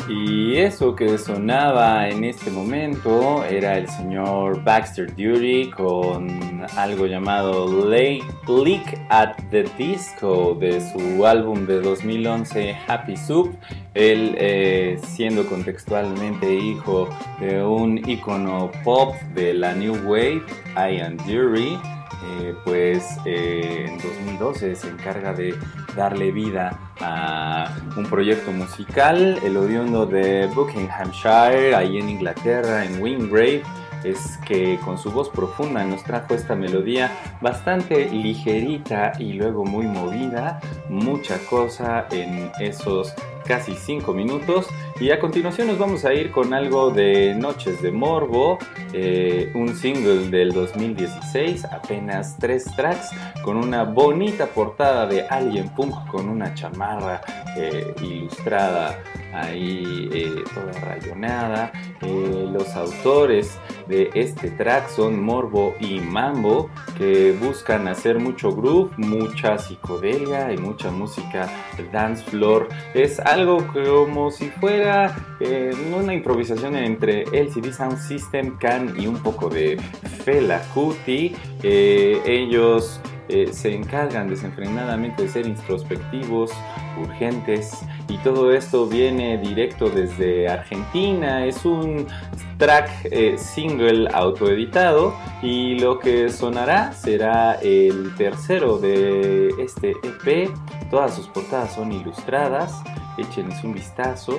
Y eso que sonaba en este momento era el señor Baxter Dury con algo llamado Leak at the Disco de su álbum de 2011 Happy Soup. Él siendo contextualmente hijo de un ícono pop de la New Wave, Ian Dury. En 2012 se encarga de darle vida a un proyecto musical, el oriundo de Buckinghamshire, ahí en Inglaterra, en Wingrave. Es que con su voz profunda nos trajo esta melodía bastante ligerita y luego muy movida, mucha cosa en esos casi 5 minutos. Y a continuación nos vamos a ir con algo de Noches de Morbo, un single del 2016, apenas 3 tracks, con una bonita portada de Alien Punk con una chamarra ilustrada ahí toda rayonada. Los autores de este track son Morbo y Mambo, que buscan hacer mucho groove, mucha psicodelia y mucha música dance floor. Es algo como si fuera una improvisación entre LCD Sound System, Can y un poco de Fela Kuti. Ellos se encargan desenfrenadamente de ser introspectivos, urgentes, y todo esto viene directo desde Argentina. Es un track single autoeditado, y lo que sonará será el tercero de este EP. Todas sus portadas son ilustradas, échenles un vistazo.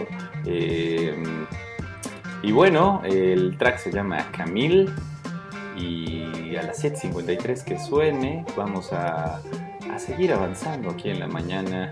Y bueno, el track se llama Camille, y a las 7:53 que suene vamos a seguir avanzando aquí en la mañana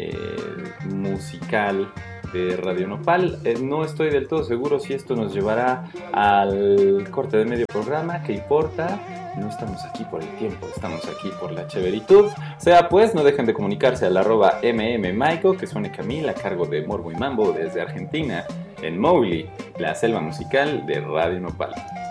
musical de Radio Nopal. No estoy del todo seguro si esto nos llevará al corte de medio programa. ¿Qué importa? No estamos aquí por el tiempo, estamos aquí por la chéveritud. O sea, pues no dejen de comunicarse al @mmmaico, que suene Camila, a cargo de Morbo y Mambo desde Argentina, en Mowgli, la selva musical de Radio Nopal.